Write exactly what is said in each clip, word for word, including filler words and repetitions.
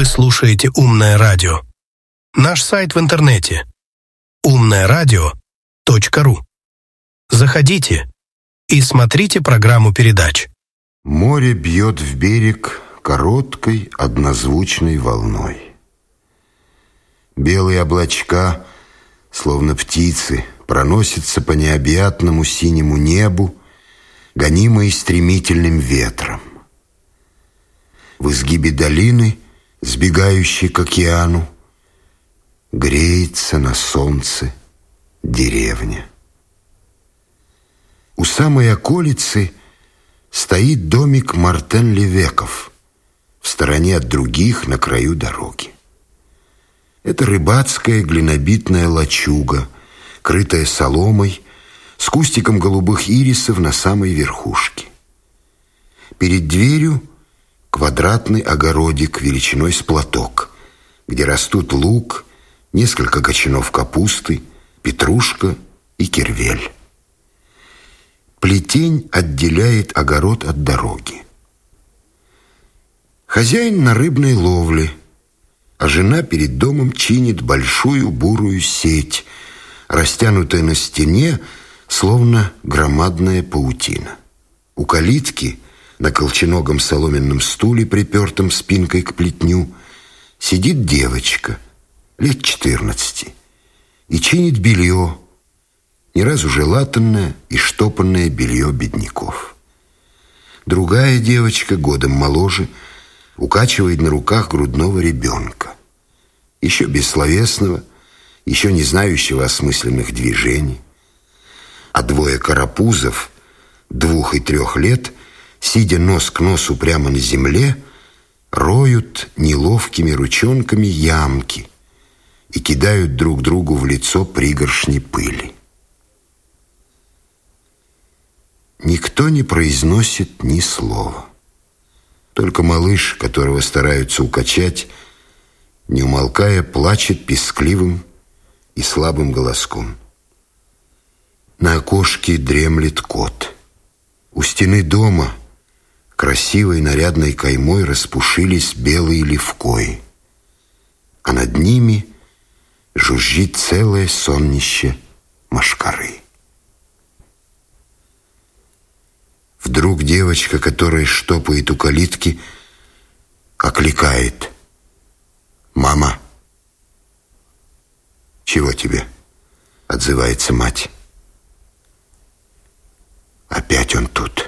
Вы слушаете «Умное радио». Наш сайт в интернете умное радио точка ру. Заходите и смотрите программу передач. Море бьет в берег короткой однозвучной волной. Белые облачка, словно птицы, проносятся по необъятному синему небу, гонимые стремительным ветром. В изгибе долины, сбегающей к океану, греется на солнце деревня. У самой околицы стоит домик Мартен-Левеков, в стороне от других, на краю дороги. Это рыбацкая глинобитная лачуга, крытая соломой, с кустиком голубых ирисов на самой верхушке. Перед дверью квадратный огородик величиной с платок, где растут лук, несколько кочанов капусты, петрушка и кирвель. Плетень отделяет огород от дороги. Хозяин на рыбной ловле, а жена перед домом чинит большую бурую сеть, растянутая на стене, словно громадная паутина. У калитки на колченогом соломенном стуле, припертом спинкой к плетню, сидит девочка лет четырнадцати и чинит белье, ни разу уже латанное и штопанное белье бедняков. Другая девочка, годом моложе, укачивает на руках грудного ребенка, еще бессловесного, еще не знающего осмысленных движений. А двое карапузов, двух и трех лет, сидя нос к носу прямо на земле, роют неловкими ручонками ямки и кидают друг другу в лицо пригоршни пыли. Никто не произносит ни слова. Только малыш, которого стараются укачать, не умолкая, плачет пескливым и слабым голоском. На окошке дремлет кот. У стены дома красивой нарядной каймой распушились белые левкои, а над ними жужжит целое соннище мошкары. Вдруг девочка, которая штопает у калитки, окликает: «Мама!» «Чего тебе?» — отзывается мать. «Опять он тут.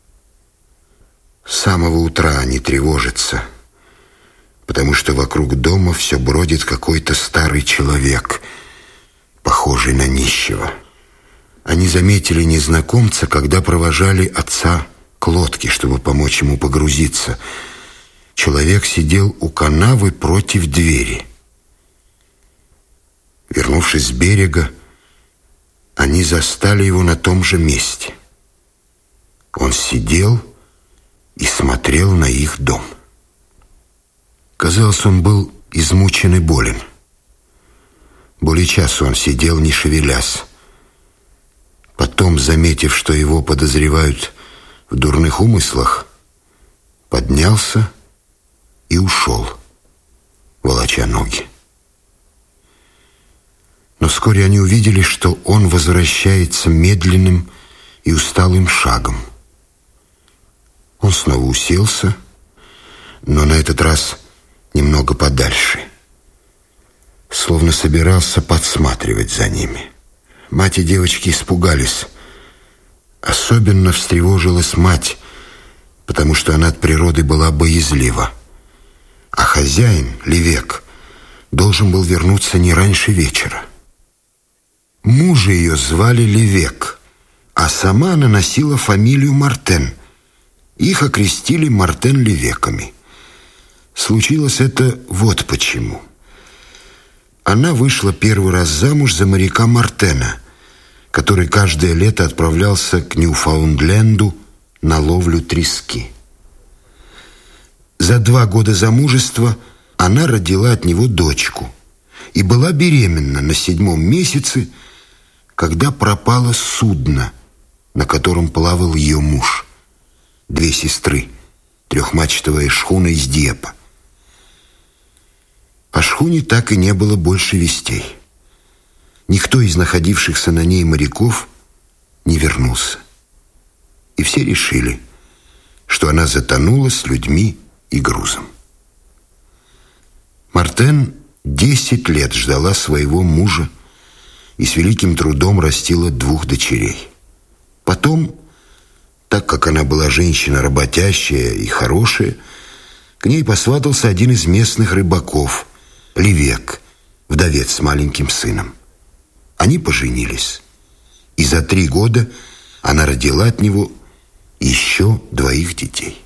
С самого утра они тревожатся, потому что вокруг дома все бродит какой-то старый человек, похожий на нищего. Они заметили незнакомца, когда провожали отца к лодке, чтобы помочь ему погрузиться. Человек сидел у канавы против двери. Вернувшись с берега, они застали его на том же месте. Он сидел и смотрел на их дом. Казалось, он был измучен и болен. Более часа он сидел, не шевелясь. Потом, заметив, что его подозревают в дурных умыслах, поднялся и ушел, волоча ноги. Но вскоре они увидели, что он возвращается медленным и усталым шагом. Он снова уселся, но на этот раз немного подальше, словно собирался подсматривать за ними. Мать и девочки испугались. Особенно встревожилась мать, потому что она от природы была боязлива. А хозяин, Левек, должен был вернуться не раньше вечера. Мужа ее звали Левек, а сама она носила фамилию Мартен. Их окрестили Мартен-Левеками. Случилось это вот почему. Она вышла первый раз замуж за моряка Мартена, который каждое лето отправлялся к Ньюфаундленду на ловлю трески. За два года замужества она родила от него дочку и была беременна на седьмом месяце, когда пропало судно, на котором плавал ее муж. Две сестры, трехмачтовая шхуна из Диепа. О шхуне так и не было больше вестей. Никто из находившихся на ней моряков не вернулся. И все решили, что она затонула с людьми и грузом. Мартен десять лет ждала своего мужа и с великим трудом растила двух дочерей. Потом, так как она была женщина работящая и хорошая, к ней посватался один из местных рыбаков, Левек, вдовец с маленьким сыном. Они поженились, и за три года она родила от него еще двоих детей.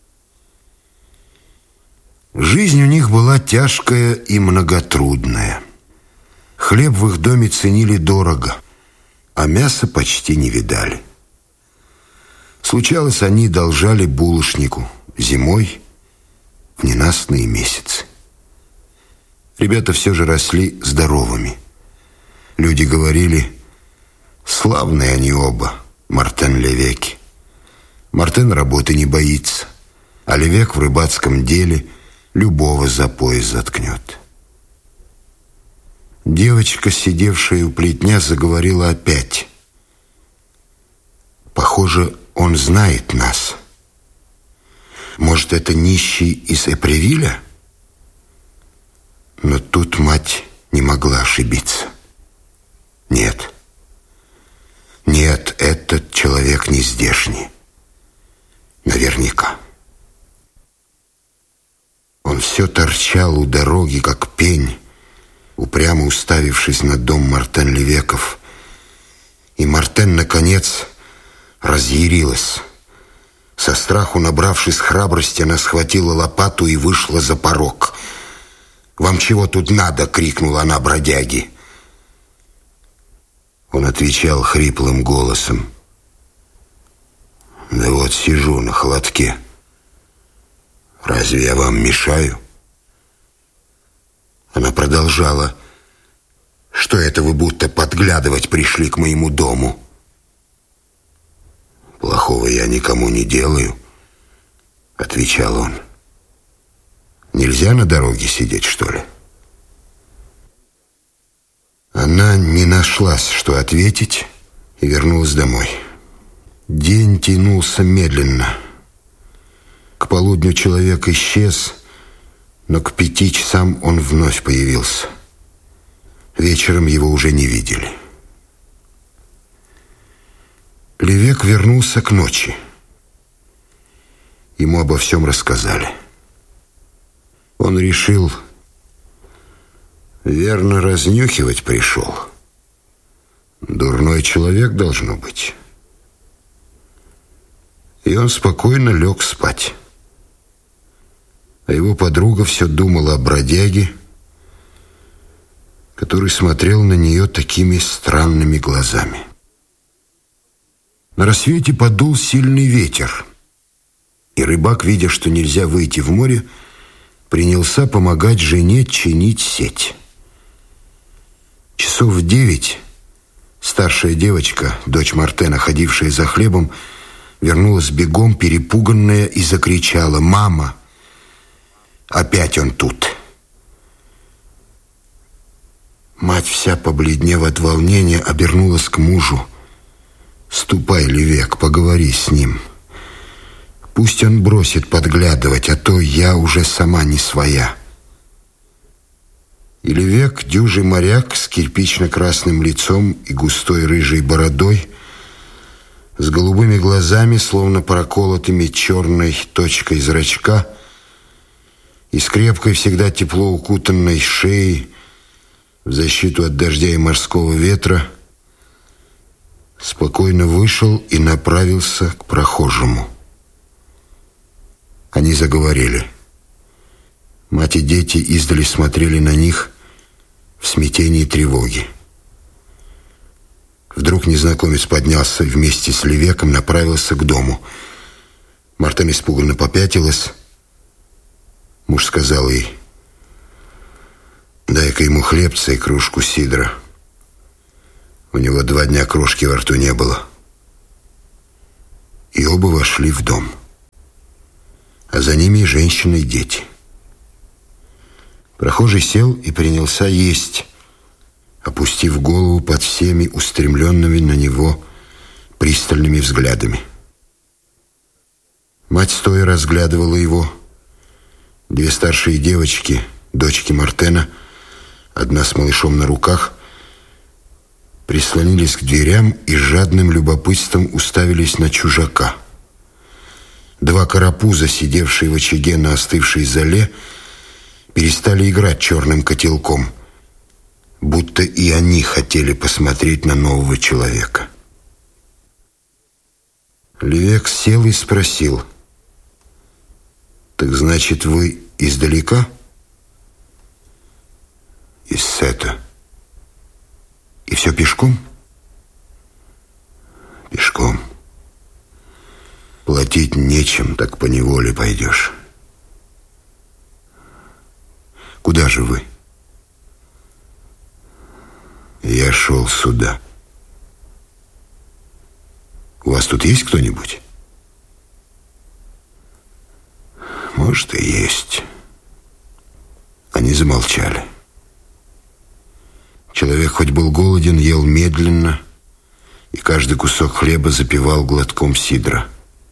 Жизнь у них была тяжкая и многотрудная. Хлеб в их доме ценили дорого, а мясо почти не видали. Случалось, они должали булочнику зимой в ненастные месяцы. Ребята все же росли здоровыми. Люди говорили: славные они оба, Мартен Левеки. Мартен работы не боится, а Левек в рыбацком деле любого за пояс заткнет. Девочка, сидевшая у плетня, заговорила опять. Похоже, он знает нас. Может, это нищий из Эпревиля? Но тут мать не могла ошибиться. Нет. Нет, этот человек не здешний. Наверняка. Он все торчал у дороги, как пень, упрямо уставившись на дом Мартен Левеков. И Мартен, наконец, разъярилась. Со страху, набравшись храбрости, она схватила лопату и вышла за порог. «Вам чего тут надо?» — крикнула она бродяге. Он отвечал хриплым голосом: «Да вот сижу на холодке. Разве я вам мешаю?» Она продолжала: «Что это вы будто подглядывать пришли к моему дому?» «Плохого я никому не делаю», — отвечал он. «Нельзя на дороге сидеть, что ли?» Она не нашлась, что ответить, и вернулась домой. День тянулся медленно. К полудню человек исчез, но к пяти часам он вновь появился. Вечером его уже не видели. Левек вернулся к ночи. Ему обо всем рассказали. Он решил: верно, разнюхивать пришел. Дурной человек должно быть. И он спокойно лег спать. А его подруга все думала о бродяге, который смотрел на нее такими странными глазами. На рассвете подул сильный ветер, и рыбак, видя, что нельзя выйти в море, принялся помогать жене чинить сеть. Часов в девять старшая девочка, дочь Мартена, ходившая за хлебом, вернулась бегом, перепуганная, и закричала: «Мама, опять он тут!» Мать, вся побледнев от волнения, обернулась к мужу. «Ступай, Левек, поговори с ним. Пусть он бросит подглядывать, а то я уже сама не своя». И Левек, дюжий моряк с кирпично-красным лицом и густой рыжей бородой, с голубыми глазами, словно проколотыми черной точкой зрачка, и с крепкой, всегда тепло укутанной шеей в защиту от дождя и морского ветра, спокойно вышел и направился к прохожему. Они заговорили. Мать и дети издали смотрели на них в смятении и тревоге. Вдруг незнакомец поднялся и вместе с Левеком направился к дому. Мартен испуганно попятилась. Муж сказал ей: «Дай-ка ему хлебца и кружку сидра. У него два дня крошки во рту не было». И оба вошли в дом. А за ними и женщины, и дети. Прохожий сел и принялся есть, опустив голову под всеми устремленными на него пристальными взглядами. Мать стоя разглядывала его. Две старшие девочки, дочки Мартена, одна с малышом на руках, прислонились к дверям и с жадным любопытством уставились на чужака. Два карапуза, сидевшие в очаге на остывшей золе, перестали играть черным котелком, будто и они хотели посмотреть на нового человека. Левек сел и спросил: «Так значит, вы издалека?» «Из Сета». «И все пешком?» «Пешком. Платить нечем, так поневоле пойдешь». «Куда же вы?» «Я шел сюда». «У вас тут есть кто-нибудь?» «Может, и есть». Они замолчали. Человек, хоть был голоден, ел медленно, и каждый кусок хлеба запивал глотком сидра.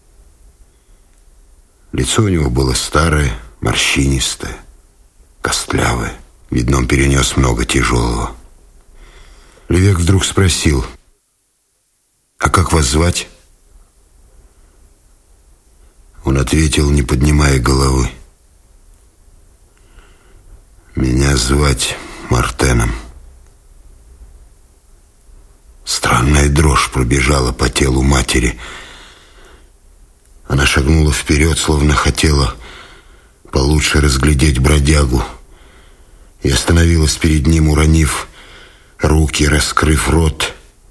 Лицо у него было старое, морщинистое, костлявое. Видно, он перенес много тяжелого. Левек вдруг спросил: «А как вас звать?» Он ответил, не поднимая головы: «Меня звать Мартеном». Странная дрожь пробежала по телу матери. Она шагнула вперед, словно хотела получше разглядеть бродягу, и остановилась перед ним, уронив руки, раскрыв рот.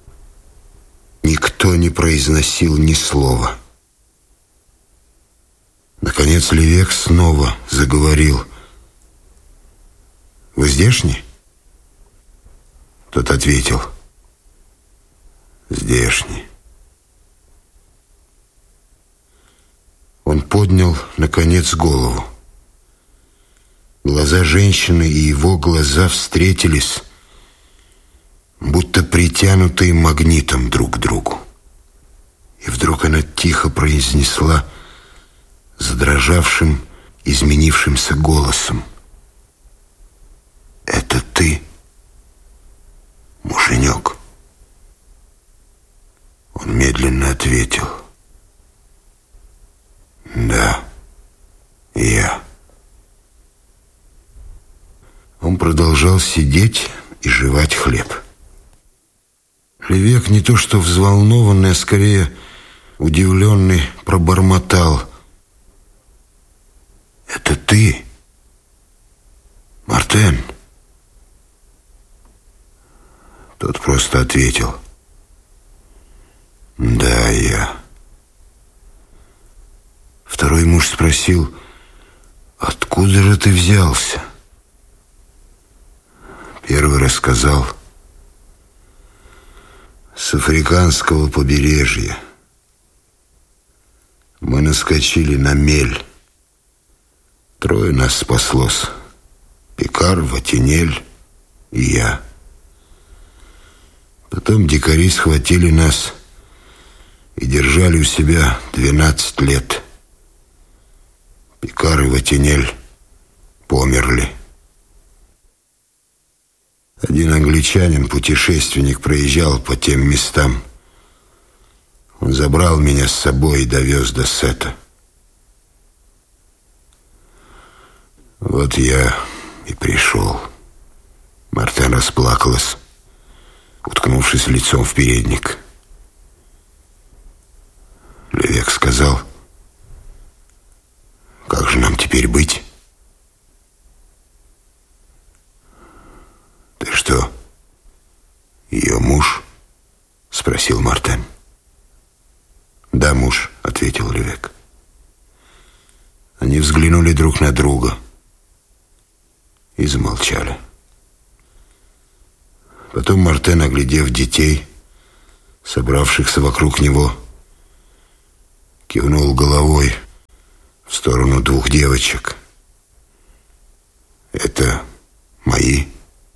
Никто не произносил ни слова. Наконец Левек снова заговорил: «Вы здешний?» Тот ответил: «Здешний». Он поднял, наконец, голову. Глаза женщины и его глаза встретились, будто притянутые магнитом друг к другу. И вдруг она тихо произнесла задрожавшим, изменившимся голосом: «Это ты, муженек?» Он медленно ответил: «Да, я». Он продолжал сидеть и жевать хлеб. Левек, не то что взволнованный, а скорее удивленный, пробормотал: «Это ты, Мартен?» Тот просто ответил: «Да, я». Второй муж спросил: «Откуда же ты взялся?» Первый рассказал: «С африканского побережья. Мы наскочили на мель. Трое нас спаслось: Пикар, Ватинель и я. Потом дикари схватили нас и держали у себя двенадцать лет. Пикар и Ватинель померли. Один англичанин, путешественник, проезжал по тем местам. Он забрал меня с собой и довез до Сета. Вот я и пришел». Мартен расплакалась, уткнувшись лицом в передник. Левек сказал: «Как же нам теперь быть?» «Ты что, ее муж?» — спросил Мартен. «Да, муж», — ответил Левек. Они взглянули друг на друга и замолчали. Потом Мартен, оглядев детей, собравшихся вокруг него, кивнул головой в сторону двух девочек. Это мои?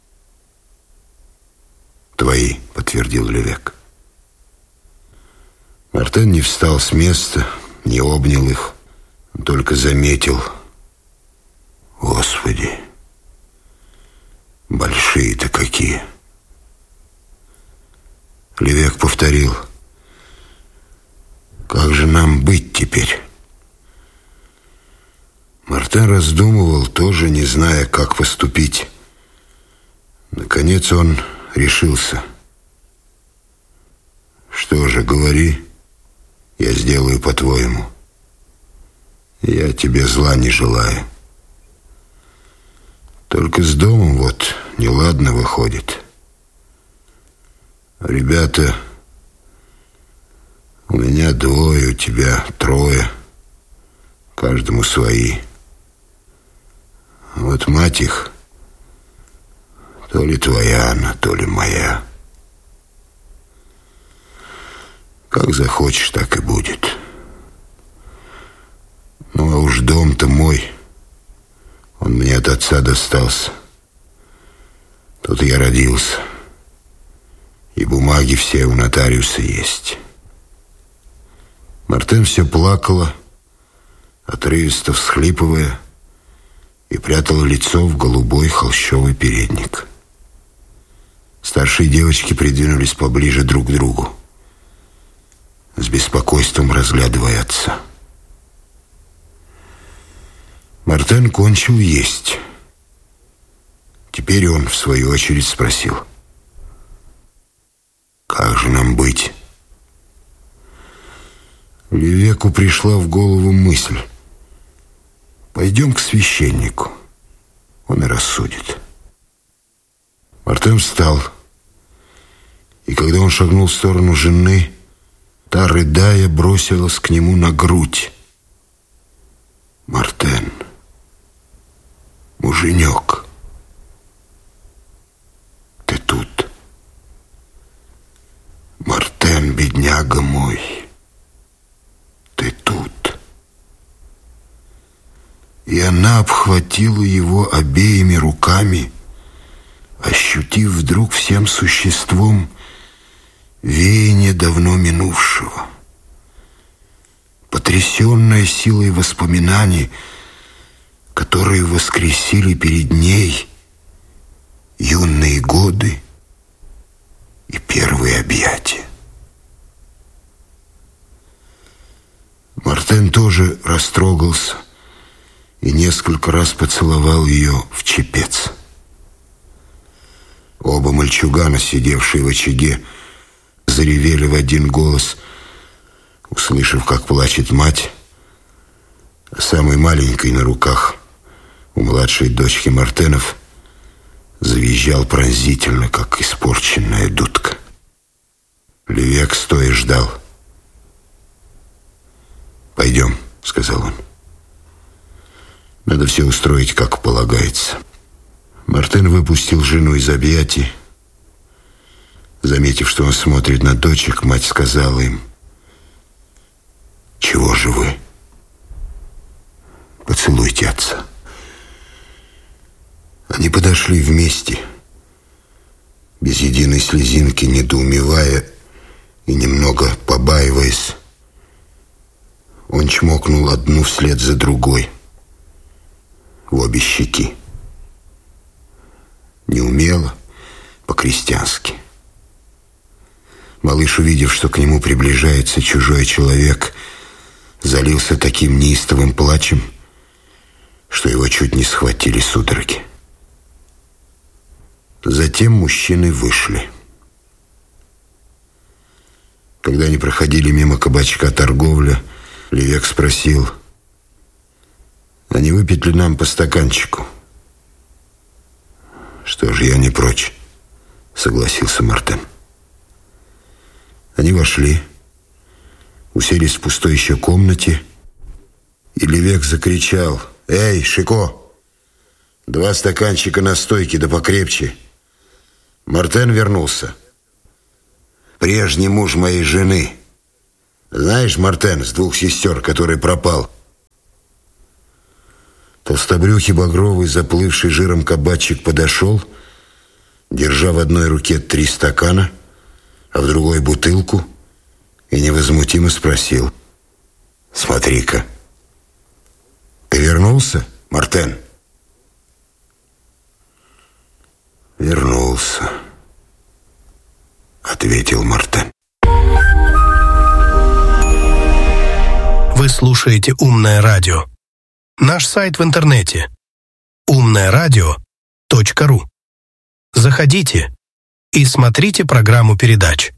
Твои, подтвердил Левек. Мартен не встал с места, не обнял их, только заметил: Господи, большие-то какие. Левек повторил: как же нам быть теперь? Мартен раздумывал, тоже не зная, как поступить. Наконец он решился. Что же, говори, я сделаю по-твоему. Я тебе зла не желаю. Только с домом вот неладно выходит. Ребята, у меня двое, у тебя трое, каждому свои. Вот мать их, то ли твоя она, то ли моя. Как захочешь, так и будет. Ну, а уж дом-то мой, он мне от отца достался. Тут я родился, и бумаги все у нотариуса есть. Мартен все плакала, отрывисто всхлипывая, и прятала лицо в голубой холщовый передник. Старшие девочки придвинулись поближе друг к другу, с беспокойством разглядывая отца. Мартен кончил есть. Теперь он, в свою очередь, спросил: как же нам быть? Левеку пришла в голову мысль: пойдем к священнику, он и рассудит. Мартен встал, и когда он шагнул в сторону жены, та, рыдая, бросилась к нему на грудь. Мартен, муженек, ты тут? Мартен, бедняга мой, ты тут? И она обхватила его обеими руками, ощутив вдруг всем существом веяние давно минувшего. Потрясенная силой воспоминаний, которые воскресили перед ней юные годы и первые объятия. Мартен тоже растрогался и несколько раз поцеловал ее в чепец. Оба мальчугана, сидевшие в очаге, заревели в один голос, услышав, как плачет мать, а самый маленький на руках у младшей дочки Мартенов завизжал пронзительно, как испорченная дудка. Левек стоя ждал. «Пойдем», — сказал он. «Надо все устроить, как полагается». Мартен выпустил жену из объятий. Заметив, что он смотрит на дочек, мать сказала им: «Чего же вы? Поцелуйте отца». Они подошли вместе, без единой слезинки, недоумевая и немного побаиваясь. Он чмокнул одну вслед за другой в обе щеки. Неумело, по-крестьянски. Малыш, увидев, что к нему приближается чужой человек, залился таким неистовым плачем, что его чуть не схватили судороги. Затем мужчины вышли. Когда они проходили мимо кабачка торговля, Левек спросил: «А не выпить ли нам по стаканчику?» «Что ж, я не прочь», — согласился Мартен. Они вошли, уселись в пустой еще комнате, и Левек закричал: «Эй, Шико, два стаканчика настойки, да покрепче. Мартен вернулся. Прежний муж моей жены. Знаешь, Мартен, с двух сестер, который пропал?» Толстобрюхий багровый, заплывший жиром кабачик подошел, держа в одной руке три стакана, а в другой бутылку, и невозмутимо спросил: «Смотри-ка, ты вернулся, Мартен?» «Вернулся», — ответил Мартен. Вы слушаете «Умное радио». Наш сайт в интернете умное радио точка ру. Заходите и смотрите программу передач.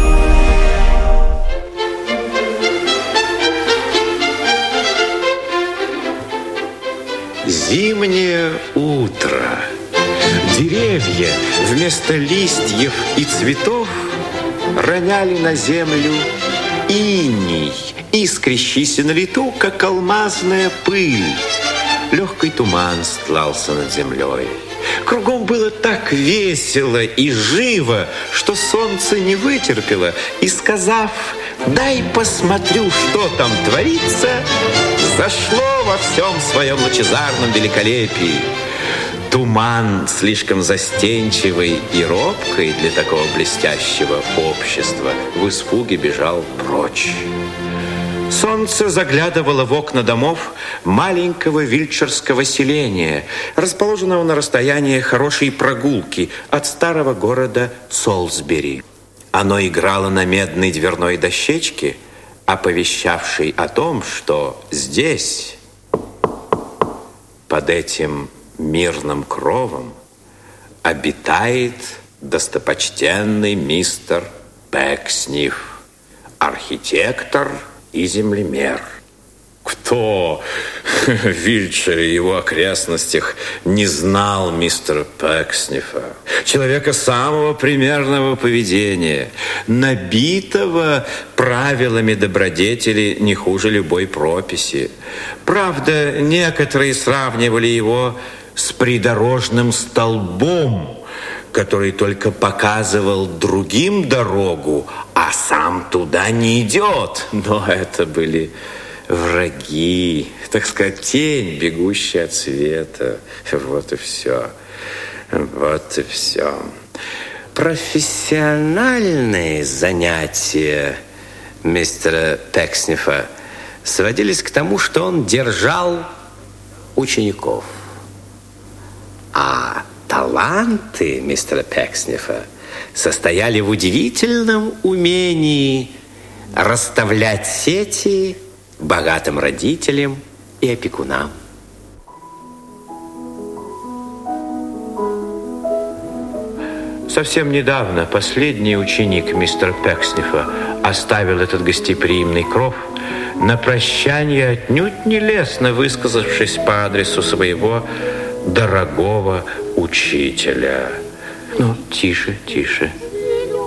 Зимнее утро. Деревья вместо листьев и цветов роняли на землю иней, искрящийся на лету, как алмазная пыль. Легкий туман стлался над землей. Кругом было так весело и живо, что солнце не вытерпело, и, сказав: «Дай посмотрю, что там творится», зашло во всем своем лучезарном великолепии. Туман, слишком застенчивый и робкий для такого блестящего общества, в испуге бежал прочь. Солнце заглядывало в окна домов маленького вильчерского селения, расположенного на расстоянии хорошей прогулки от старого города Солсбери. Оно играло на медной дверной дощечке, оповещавшей о том, что здесь, под этим мирным кровом, обитает достопочтенный мистер Пексниф, архитектор и землемер. Кто в Вильчере и его окрестностях не знал мистера Пекснифа, человека самого примерного поведения, набитого правилами добродетели не хуже любой прописи. Правда, некоторые сравнивали его с придорожным столбом, который только показывал другим дорогу, а сам туда не идет. Но это были враги, так сказать, тень, бегущая от света. Вот и все. Вот и все. Профессиональные занятия мистера Пекснифа сводились к тому, что он держал учеников. А таланты мистера Пекснифа состояли в удивительном умении расставлять сети богатым родителям и опекунам. Совсем недавно последний ученик мистера Пекснифа оставил этот гостеприимный кров, на прощание отнюдь не лестно высказавшись по адресу своего дорогого учителя. Ну, тише, тише.